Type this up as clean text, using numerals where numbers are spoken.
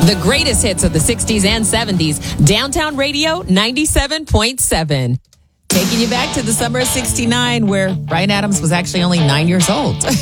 The greatest hits of the 60s and 70s. Downtown Radio 97.7. Taking you back to the summer of 69, where Bryan Adams was actually only 9 years old.